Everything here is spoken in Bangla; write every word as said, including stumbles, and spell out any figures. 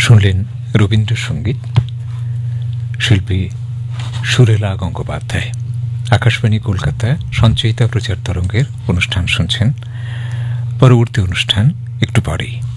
শুনলেন রবীন্দ্রসঙ্গীত, শিল্পী সুরেলা গঙ্গোপাধ্যায়। আকাশবাণী কলকাতা সঞ্চয়িতা প্রচার তরঙ্গের অনুষ্ঠান শুনছেন। পরবর্তী অনুষ্ঠান একটু পরেই।